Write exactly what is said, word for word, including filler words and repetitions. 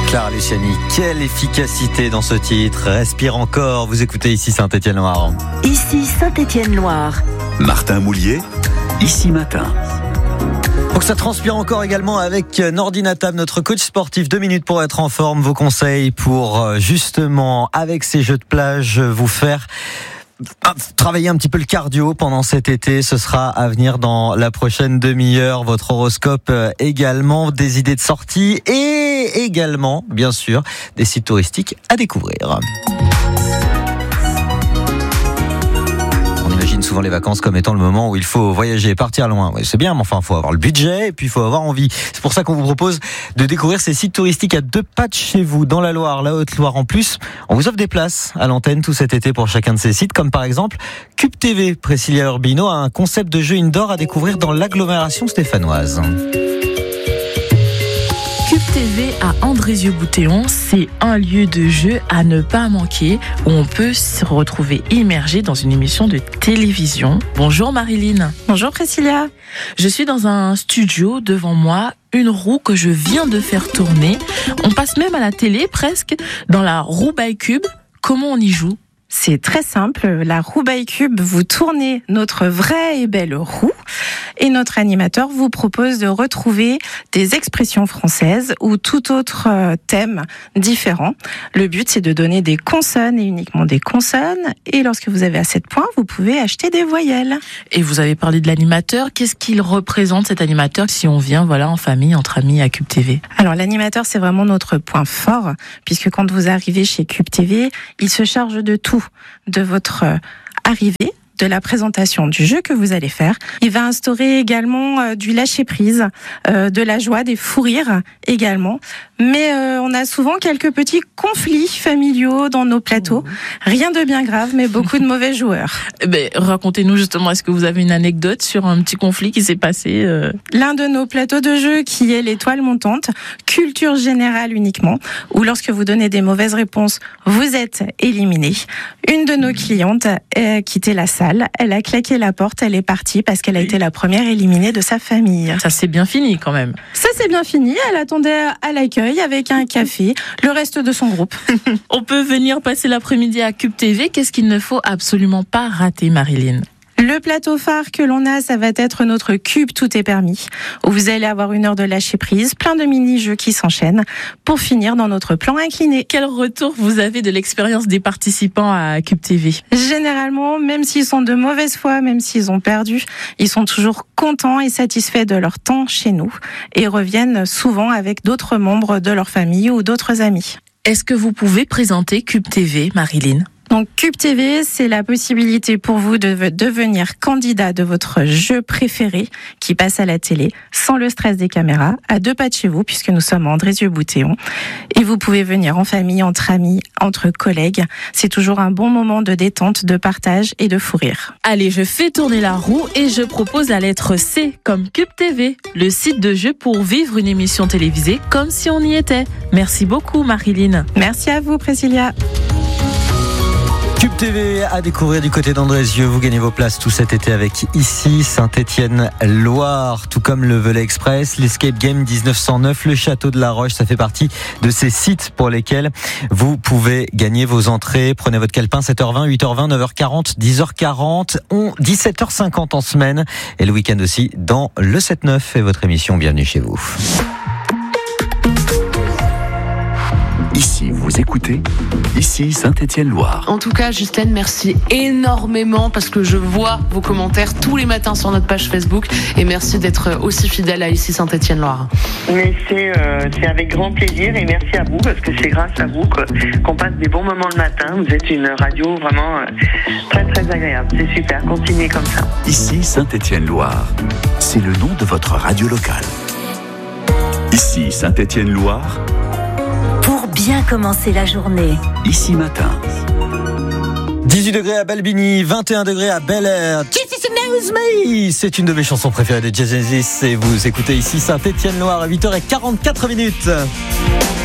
Clara Luciani, quelle efficacité dans ce titre. Respire encore, vous écoutez ici Saint-Étienne-Loire. Ici Saint-Étienne-Loire. Martin Moulier, ici matin. Donc ça transpire encore également avec Nordine Attab, notre coach sportif. Deux minutes pour être en forme. Vos conseils pour justement, avec ces jeux de plage, vous faire travailler un petit peu le cardio pendant cet été. Ce sera à venir dans la prochaine demi-heure. Votre horoscope également, des idées de sortie et également, bien sûr, des sites touristiques à découvrir. On imagine souvent les vacances comme étant le moment où il faut voyager, partir loin. Oui, c'est bien, mais enfin, il faut avoir le budget et puis il faut avoir envie. C'est pour ça qu'on vous propose de découvrir ces sites touristiques à deux pas de chez vous, dans la Loire, la Haute-Loire. En plus, on vous offre des places à l'antenne tout cet été pour chacun de ces sites, comme par exemple Cube T V. Priscilla Urbino a un concept de jeu indoor à découvrir dans l'agglomération stéphanoise. Cube T V à Andrézieux-Bouthéon, c'est un lieu de jeu à ne pas manquer où on peut se retrouver immergé dans une émission de télévision. Bonjour Marilyn. Bonjour Priscilla. Je suis dans un studio, devant moi, une roue que je viens de faire tourner. On passe même à la télé presque dans la roue by Cube. Comment on y joue ? C'est très simple, la roue by Cube, vous tournez notre vraie et belle roue et notre animateur vous propose de retrouver des expressions françaises ou tout autre thème différent. Le but, c'est de donner des consonnes et uniquement des consonnes, et lorsque vous avez assez de points, vous pouvez acheter des voyelles. Et vous avez parlé de l'animateur, qu'est-ce qu'il représente cet animateur si on vient voilà en famille, entre amis à Cube T V ? Alors l'animateur, c'est vraiment notre point fort, puisque quand vous arrivez chez Cube T V, il se charge de tout, de votre arrivée, de la présentation du jeu que vous allez faire. Il va instaurer également euh, du lâcher-prise, euh, de la joie, des fous rires également. Mais euh, on a souvent quelques petits conflits familiaux dans nos plateaux. Rien de bien grave, mais beaucoup de mauvais joueurs. Ben, racontez-nous justement, est-ce que vous avez une anecdote sur un petit conflit qui s'est passé euh... L'un de nos plateaux de jeu qui est l'étoile montante, culture générale uniquement, où lorsque vous donnez des mauvaises réponses, vous êtes éliminé. Une de nos clientes a quitté la salle. Elle a claqué la porte, elle est partie parce qu'elle a été la première éliminée de sa famille. Ça c'est bien fini quand même. Ça c'est bien fini, elle attendait à l'accueil avec un café, le reste de son groupe. On peut venir passer l'après-midi à Cube T V, qu'est-ce qu'il ne faut absolument pas rater Marilyn ? Le plateau phare que l'on a, ça va être notre Cube Tout est permis, où vous allez avoir une heure de lâcher prise, plein de mini-jeux qui s'enchaînent, pour finir dans notre plan incliné. Quel retour vous avez de l'expérience des participants à Cube T V ? Généralement, même s'ils sont de mauvaise foi, même s'ils ont perdu, ils sont toujours contents et satisfaits de leur temps chez nous, et reviennent souvent avec d'autres membres de leur famille ou d'autres amis. Est-ce que vous pouvez présenter Cube T V, Marilyn ? Donc Cube T V, c'est la possibilité pour vous de devenir candidat de votre jeu préféré qui passe à la télé, sans le stress des caméras, à deux pas de chez vous, puisque nous sommes à Andrézieux-Bouthéon. Et vous pouvez venir en famille, entre amis, entre collègues. C'est toujours un bon moment de détente, de partage et de fou rire. Allez, je fais tourner la roue et je propose la lettre C, comme Cube T V, le site de jeu pour vivre une émission télévisée comme si on y était. Merci beaucoup, Marilyn. Merci à vous, Priscilla. Cube T V à découvrir du côté d'Andrézieux. Vous gagnez vos places tout cet été avec ici Saint-Étienne-Loire, tout comme le Velay Express, l'Escape Game dix-neuf cent neuf, le Château de la Roche. Ça fait partie de ces sites pour lesquels vous pouvez gagner vos entrées. Prenez votre calepin, sept heures vingt, huit heures vingt, neuf heures quarante, dix heures quarante, dix-sept heures cinquante en semaine et le week-end aussi dans le sept neuf et votre émission Bienvenue chez vous. Ici, vous écoutez, ici Saint-Étienne-Loire. En tout cas, Ghislaine, merci énormément parce que je vois vos commentaires tous les matins sur notre page Facebook et merci d'être aussi fidèle à ici Saint-Étienne-Loire. Mais c'est, euh, c'est avec grand plaisir et merci à vous parce que c'est grâce à vous qu'on passe des bons moments le matin. Vous êtes une radio vraiment très très agréable. C'est super, continuez comme ça. Ici Saint-Étienne-Loire, c'est le nom de votre radio locale. Ici Saint-Étienne-Loire, pour bien commencer la journée. Ici matin. dix-huit degrés à Balbini, vingt et un degrés à Bel Air. Jesus knows me. C'est une de mes chansons préférées de Genesis et vous écoutez ici Saint-Étienne-Loire à huit heures quarante-quatre minutes.